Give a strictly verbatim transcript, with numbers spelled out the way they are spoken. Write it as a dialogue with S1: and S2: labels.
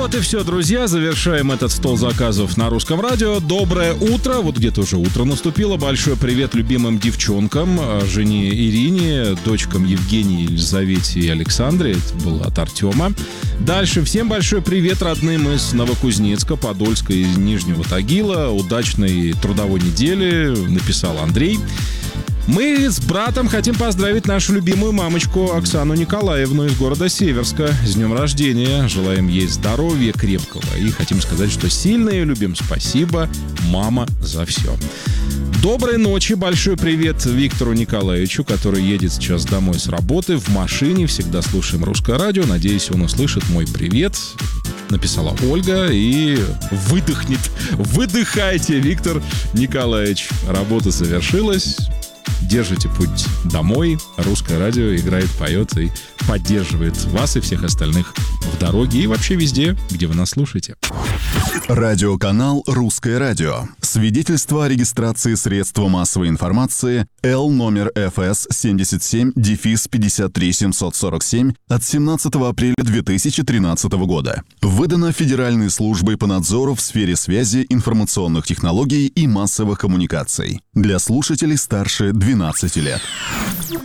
S1: вот и все, друзья. Завершаем этот стол заказов на Русском радио. Доброе утро. Вот где-то уже утро наступило. Большой привет любимым девчонкам. Жене Ирине, дочкам Евгении, Елизавете и Александре. Это было от Артема. Дальше. Всем большой привет родным из Новокузнецка, Подольска и Нижнего Тагила. Удачной трудовой недели, написал Андрей. Мы с братом хотим поздравить нашу любимую мамочку Оксану Николаевну из города Северска с днем рождения. Желаем ей здоровья крепкого. И хотим сказать, что сильно ее любим. Спасибо, мама, за все. Доброй ночи. Большой привет Виктору Николаевичу, который едет сейчас домой с работы в машине. Всегда слушаем Русское радио. Надеюсь, он услышит мой привет. Написала Ольга и выдохнет. Выдыхайте, Виктор Николаевич. Работа завершилась. Держите путь домой. Русское радио играет, поет и поддерживает вас и всех остальных в дороге и вообще везде, где вы нас слушаете.
S2: Радиоканал «Русское радио». Свидетельство о регистрации средства массовой информации Л номер эф эс семьдесят семь пятьдесят три семьсот сорок семь от семнадцатого апреля две тысячи тринадцатого года. Выдано Федеральной службой по надзору в сфере связи, информационных технологий и массовых коммуникаций. Для слушателей старше двенадцати лет.